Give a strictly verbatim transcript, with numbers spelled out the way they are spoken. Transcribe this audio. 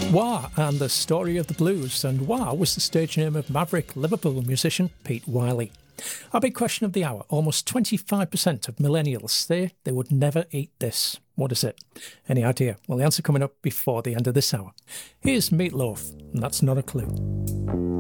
Wah and the Story of the Blues, and Wah was the stage name of maverick Liverpool musician Pete Wiley. Our big question of the hour: almost twenty-five percent of millennials say they would never eat this. What is it? Any idea? Well, the answer coming up before the end of this hour. Here's Meatloaf, and that's not a clue.